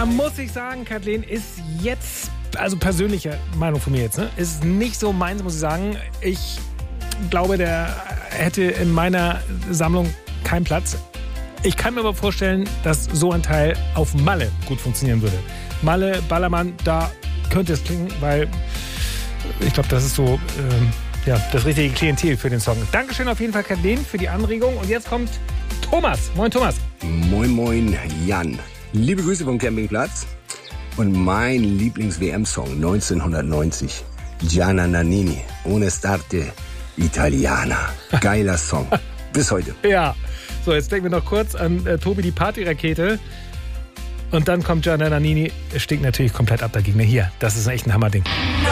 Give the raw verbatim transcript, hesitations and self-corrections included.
Da muss ich sagen, Kathleen, ist jetzt, also persönliche Meinung von mir jetzt, ne, ist nicht so meins, muss ich sagen. Ich glaube, der hätte in meiner Sammlung keinen Platz. Ich kann mir aber vorstellen, dass so ein Teil auf Malle gut funktionieren würde. Malle, Ballermann, da könnte es klingen, weil ich glaube, das ist so ähm, ja, das richtige Klientel für den Song. Dankeschön auf jeden Fall, Kathleen, für die Anregung. Und jetzt kommt Thomas. Moin, Thomas. Moin, moin, Jan. Liebe Grüße vom Campingplatz. Und mein Lieblings-W M-Song neunzehnhundertneunzig. Gianna Nannini, Ohne Starte Italiana. Geiler Song. Bis heute. Ja. So, jetzt denken wir noch kurz an äh, Tobi die Partyrakete. Und dann kommt Gianna Nannini. Es stinkt natürlich komplett ab dagegen. Hier, das ist echt ein Hammerding.